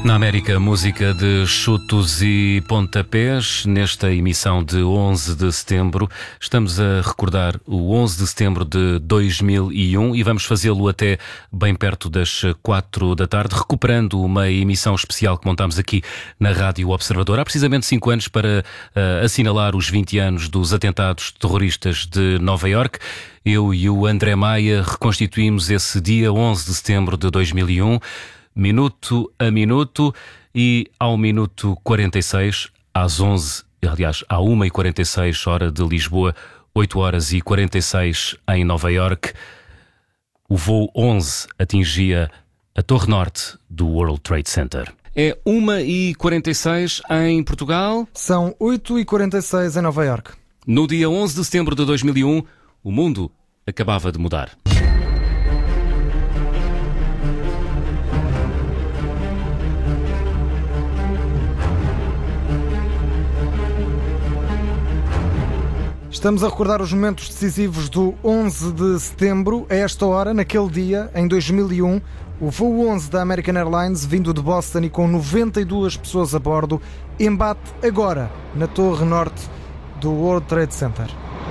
Na América, música de chutos e pontapés. Nesta emissão de 11 de setembro, estamos a recordar o 11 de setembro de 2001 e vamos fazê-lo até bem perto das 4 da tarde, recuperando uma emissão especial que montámos aqui na Rádio Observador. Há precisamente 5 anos para assinalar os 20 anos dos atentados terroristas de Nova Iorque. Eu e o André Maia reconstituímos esse dia 11 de setembro de 2001, minuto a minuto, e ao minuto 46, às 11, aliás, à 1h46, hora de Lisboa, 8h46 em Nova Iorque, o voo 11 atingia a Torre Norte do World Trade Center. É 1h46 em Portugal. São 8h46 em Nova Iorque. No dia 11 de setembro de 2001, o mundo acabava de mudar. Estamos a recordar os momentos decisivos do 11 de setembro. A esta hora, naquele dia, em 2001, o voo 11 da American Airlines, vindo de Boston e com 92 pessoas a bordo, embate agora na Torre Norte do World Trade Center.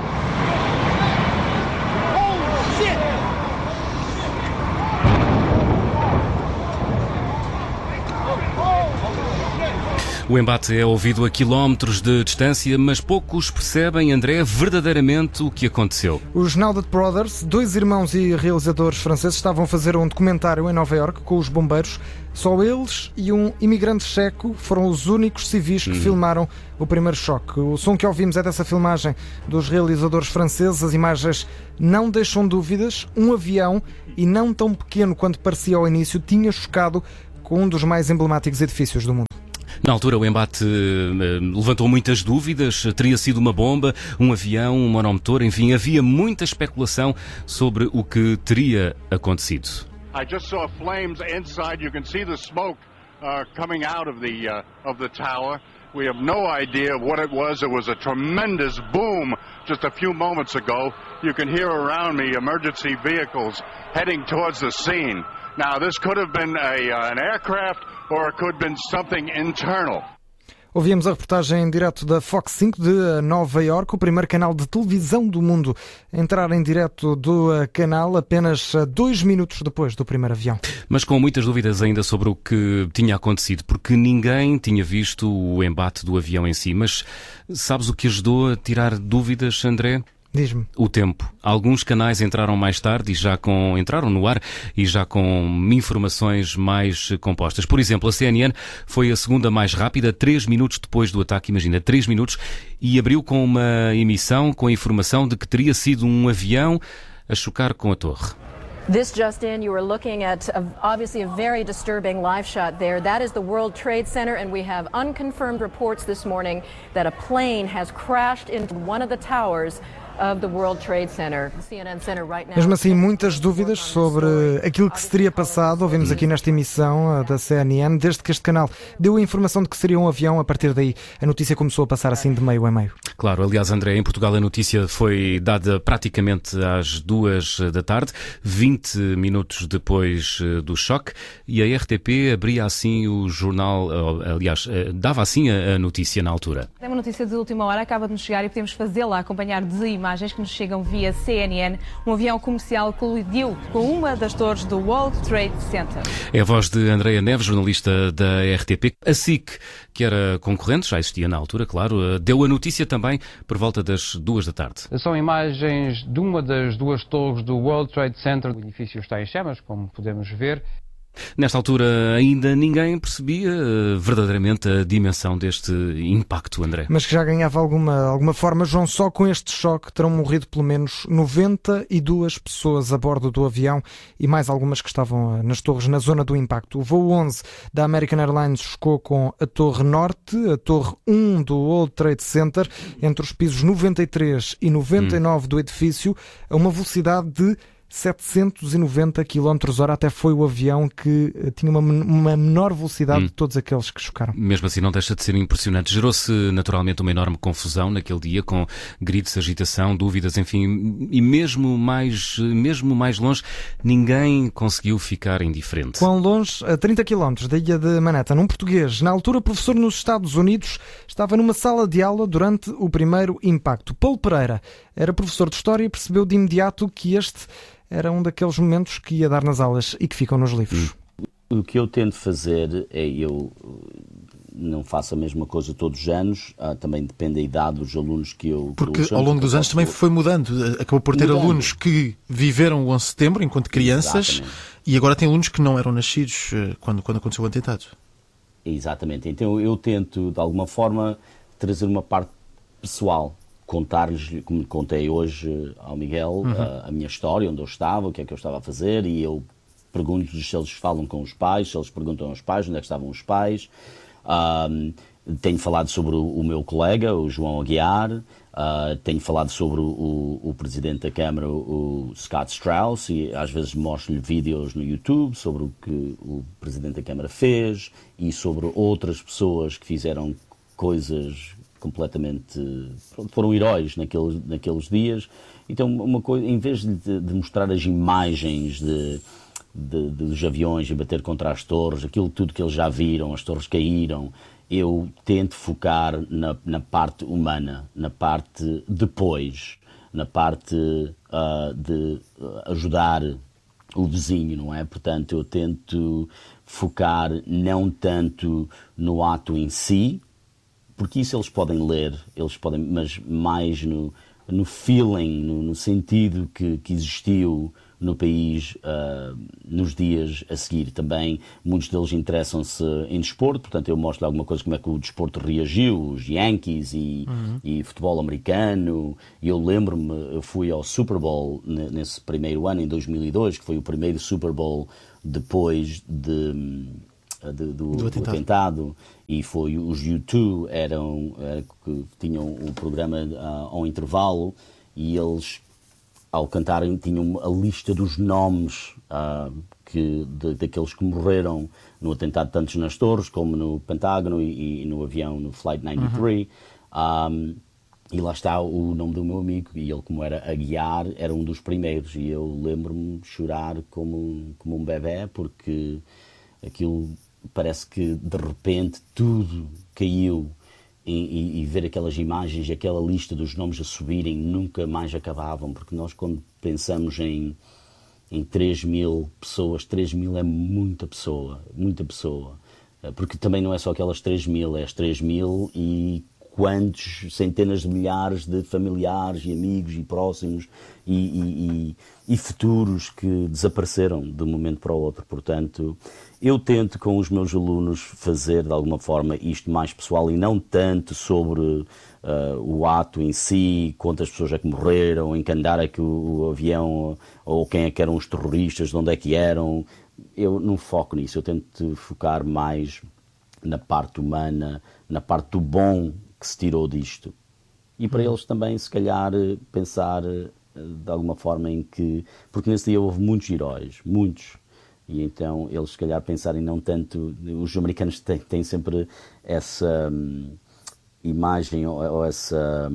O embate é ouvido a quilómetros de distância, mas poucos percebem, André, verdadeiramente o que aconteceu. Os Naudet Brothers, dois irmãos e realizadores franceses, estavam a fazer um documentário em Nova Iorque com os bombeiros. Só eles e um imigrante checo foram os únicos civis que filmaram o primeiro choque. O som que ouvimos é dessa filmagem dos realizadores franceses. As imagens não deixam dúvidas. Um avião, e não tão pequeno quanto parecia ao início, tinha chocado com um dos mais emblemáticos edifícios do mundo. Na altura o embate levantou muitas dúvidas, teria sido uma bomba, um avião, um monomotor, enfim, havia muita especulação sobre o que teria acontecido. I just saw flames inside. You can see the smoke coming out of the tower. We have no idea what it was. It was a tremendous boom just a few moments ago. You can hear around me emergency vehicles heading towards the scene. Now, this could have been an aircraft or it could have been something internal. Ouvíamos a reportagem em direto da Fox 5 de Nova Iorque, o primeiro canal de televisão do mundo a entrar em direto do canal apenas 2 minutos depois do primeiro avião. Mas com muitas dúvidas ainda sobre o que tinha acontecido, porque ninguém tinha visto o embate do avião em si. Mas sabes o que ajudou a tirar dúvidas, André? Diz-me. O tempo. Alguns canais entraram mais tarde e entraram no ar e já com informações mais compostas. Por exemplo, a CNN foi a segunda mais rápida, 3 minutos depois do ataque, imagina, 3 minutos, e abriu com uma emissão com a informação de que teria sido um avião a chocar com a torre. This just in, you are looking at obviously a very disturbing live shot there. That is the World Trade Center, and we have unconfirmed reports this morning that a plane has crashed into one of the towers of the World Trade Center. The CNN Center right now. Mesmo assim, muitas dúvidas sobre aquilo que se teria passado. Ouvimos aqui nesta emissão da CNN, desde que este canal deu a informação de que seria um avião. A partir daí, a notícia começou a passar assim de meio a meio. Claro, aliás, André, em Portugal a notícia foi dada praticamente às 2 da tarde, 20 minutos depois do choque, e a RTP abria assim o jornal, aliás, dava assim a notícia na altura. É uma notícia de última hora, acaba de nos chegar e podemos fazê-la acompanhar de imagens que nos chegam via CNN. Um avião comercial colidiu com uma das torres do World Trade Center. É a voz de Andreia Neves, jornalista da RTP. A SIC, que era concorrente, já existia na altura, claro, deu a notícia também por volta das 2 da tarde. São imagens de uma das 2 torres do World Trade Center. O edifício está em chamas, como podemos ver. Nesta altura ainda ninguém percebia verdadeiramente a dimensão deste impacto, André. Mas que já ganhava alguma forma. João, só com este choque terão morrido pelo menos 92 pessoas a bordo do avião e mais algumas que estavam nas torres na zona do impacto. O voo 11 da American Airlines chocou com a Torre Norte, a Torre 1 do World Trade Center, entre os pisos 93 e 99 do edifício, a uma velocidade de 790 km/h, até foi o avião que tinha uma menor velocidade de todos aqueles que chocaram. Mesmo assim não deixa de ser impressionante. Gerou-se naturalmente uma enorme confusão naquele dia, com gritos, agitação, dúvidas, enfim, e mesmo mais longe, ninguém conseguiu ficar indiferente. Quão longe? A 30 km da ilha de Manhattan, um português, na altura professor nos Estados Unidos, estava numa sala de aula durante o primeiro impacto. Paulo Pereira era professor de História e percebeu de imediato que este era um daqueles momentos que ia dar nas aulas e que ficam nos livros. O que eu tento fazer é, eu não faço a mesma coisa todos os anos, também depende da idade dos alunos que eu... Porque ao longo dos anos também foi mudando, acabou por ter alunos que viveram o 11 de setembro enquanto crianças. Exatamente. E agora tem alunos que não eram nascidos quando aconteceu o atentado. Exatamente, então eu tento de alguma forma trazer uma parte pessoal, contar-lhes, como contei hoje ao Miguel, a minha história, onde eu estava, o que é que eu estava a fazer, e eu pergunto-lhes se eles falam com os pais, se eles perguntam aos pais onde é que estavam os pais. Tenho falado sobre o meu colega, o João Aguiar, tenho falado sobre o Presidente da Câmara, o Scott Strauss, e às vezes mostro-lhe vídeos no YouTube sobre o que o Presidente da Câmara fez e sobre outras pessoas que fizeram coisas completamente... foram heróis naqueles dias. Então, uma coisa, em vez de mostrar as imagens dos aviões e bater contra as torres, aquilo tudo que eles já viram, as torres caíram, eu tento focar na parte humana, na parte depois, na parte de ajudar o vizinho, não é? Portanto, eu tento focar não tanto no ato em si, porque isso eles podem ler, mas mais no feeling, no sentido que existiu no país nos dias a seguir. Também muitos deles interessam-se em desporto, portanto eu mostro alguma coisa como é que o desporto reagiu, os Yankees e futebol americano. E eu lembro-me, eu fui ao Super Bowl nesse primeiro ano, em 2002, que foi o primeiro Super Bowl depois do atentado, e foi os U2 que tinham um programa ao intervalo, e eles, ao cantarem, tinham a lista dos nomes daqueles que morreram no atentado, tanto nas torres como no Pentágono e no avião, no Flight 93. E lá está o nome do meu amigo, e ele, como era Aguiar, era um dos primeiros, e eu lembro-me de chorar como um bebé, porque aquilo parece que de repente tudo caiu, e ver aquelas imagens e aquela lista dos nomes a subirem nunca mais acabavam, porque nós, quando pensamos em 3.000 pessoas, 3.000 é muita pessoa, porque também não é só aquelas 3.000, é as 3.000 e quantos centenas de milhares de familiares e amigos e próximos e futuros que desapareceram de um momento para o outro. Portanto, eu tento com os meus alunos fazer de alguma forma isto mais pessoal, e não tanto sobre o ato em si, quantas pessoas é que morreram, em que andar é que o avião, ou quem é que eram os terroristas, de onde é que eram. Eu não foco nisso, eu tento focar mais na parte humana, na parte do bom que se tirou disto. E para eles também, se calhar, pensar de alguma forma em que... Porque nesse dia houve muitos heróis, muitos. E então eles, se calhar, pensarem não tanto... Os americanos têm sempre essa imagem ou essa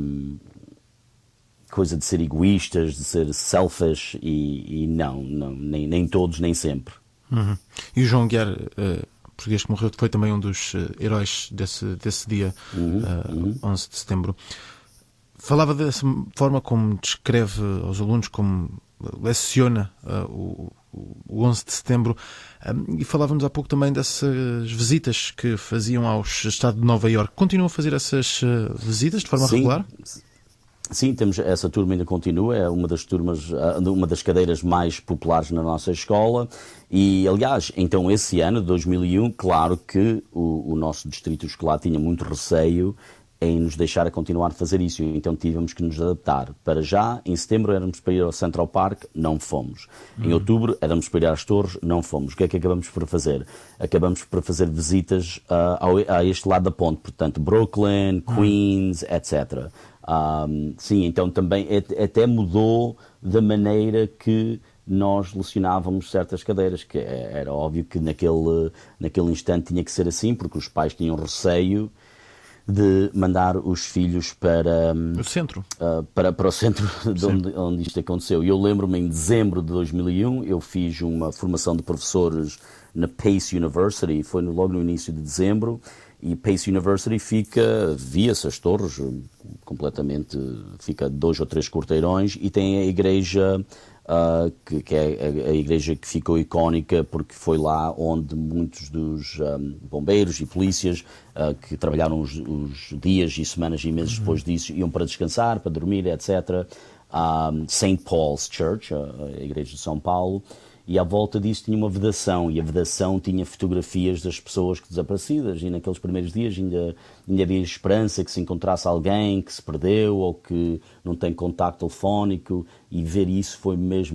coisa de ser egoístas, de ser selfish, e não, nem todos, nem sempre. E o João Aguiar, português que morreu, foi também um dos heróis desse dia, 11 de setembro. Falava dessa forma como descreve aos alunos, como leciona o 11 de setembro, e falávamos há pouco também dessas visitas que faziam ao estado de Nova Iorque. Continuam a fazer essas visitas de forma regular? Sim, essa turma ainda continua, é uma das turmas, uma das cadeiras mais populares na nossa escola, e aliás, então esse ano, de 2001, claro que o nosso distrito escolar tinha muito receio em nos deixar a continuar a fazer isso, então tivemos que nos adaptar. Para já, em setembro éramos para ir ao Central Park, não fomos. Em outubro éramos para ir às torres, não fomos. O que é que acabamos por fazer? Acabamos por fazer visitas a este lado da ponte, portanto Brooklyn, Queens, etc. Sim, então também até mudou da maneira que nós lecionávamos certas cadeiras, que era óbvio que naquele instante tinha que ser assim, porque os pais tinham receio de mandar os filhos para o centro, para o centro onde isto aconteceu. E eu lembro-me, em dezembro de 2001, eu fiz uma formação de professores na Pace University, foi logo no início de dezembro, e Pace University via-se as torres, completamente, fica 2 ou 3 quarteirões, e tem a igreja, que é a igreja que ficou icónica, porque foi lá onde muitos dos bombeiros e polícias que trabalharam os dias e semanas e meses depois disso iam para descansar, para dormir, etc. St. Paul's Church, a igreja de São Paulo, e à volta disso tinha uma vedação, e a vedação tinha fotografias das pessoas desaparecidas, e naqueles primeiros dias ainda havia esperança que se encontrasse alguém que se perdeu ou que não tem contacto telefónico, e ver isso foi mesmo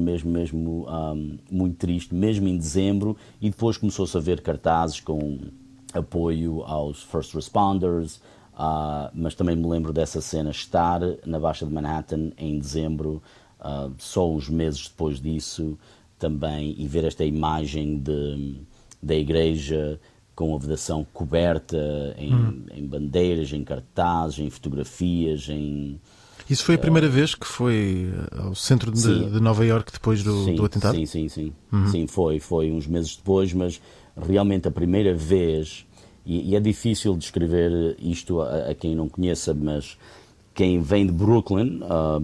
muito triste, mesmo em dezembro. E depois começou-se a ver cartazes com apoio aos first responders, mas também me lembro dessa cena, estar na Baixa de Manhattan em dezembro, só uns meses depois disso também, e ver esta imagem da igreja com a vedação coberta em bandeiras, em cartazes, em fotografias, Isso foi a primeira vez que foi ao centro de Nova Iorque depois do atentado? Sim. Sim, foi uns meses depois, mas realmente a primeira vez, e é difícil descrever isto a quem não conheça, mas quem vem de Brooklyn,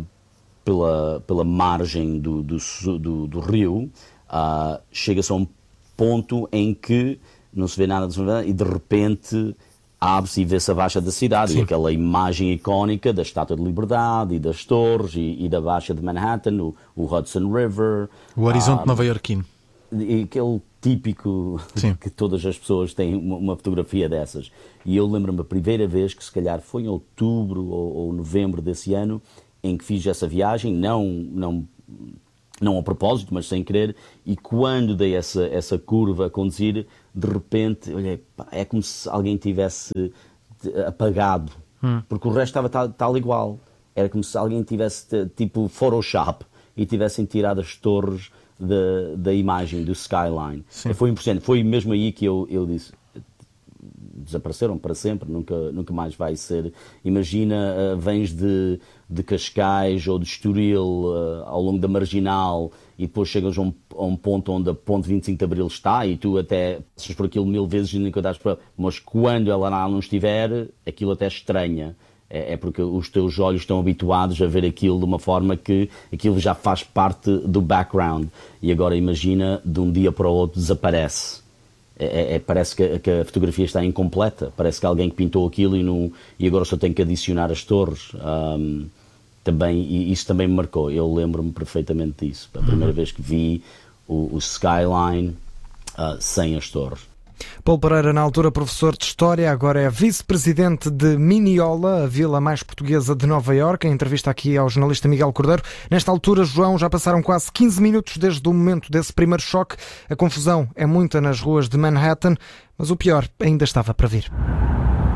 pela margem do rio, chega-se a um ponto em que não se vê nada e de repente abre-se e vê-se a Baixa da cidade. Sim. E aquela imagem icónica da Estátua de Liberdade e das torres e da Baixa de Manhattan, o Hudson River, o horizonte nova-iorquino, e aquele típico que todas as pessoas têm uma fotografia dessas. E eu lembro-me a primeira vez, que se calhar foi em outubro ou novembro desse ano, em que fiz essa viagem, não a propósito, mas sem querer, e quando dei essa curva a conduzir, de repente, olhei, é como se alguém tivesse apagado, porque o resto estava tal igual. Era como se alguém tivesse, tipo Photoshop, e tivessem tirado as torres da imagem, do skyline. Foi impressionante. Foi mesmo aí que eu disse, desapareceram para sempre, nunca mais vai ser. Imagina, vens de Cascais ou de Estoril ao longo da Marginal, e depois chegas a um ponto onde a ponte 25 de Abril está, e tu até passas por aquilo 1000 vezes e nunca dás para... Mas quando ela não estiver, aquilo até estranha. É porque os teus olhos estão habituados a ver aquilo de uma forma que aquilo já faz parte do background. E agora imagina, de um dia para o outro desaparece. Parece que a fotografia está incompleta. Parece que alguém que pintou aquilo e agora só tem que adicionar as torres. Isso também me marcou. Eu lembro-me perfeitamente disso. A primeira vez que vi o skyline sem as torres. Paulo Pereira, na altura professor de História, agora é vice-presidente de Mineola, a vila mais portuguesa de Nova Iorque. Em entrevista aqui ao jornalista Miguel Cordeiro. Nesta altura, João, já passaram quase 15 minutos desde o momento desse primeiro choque. A confusão é muita nas ruas de Manhattan, mas o pior ainda estava para vir.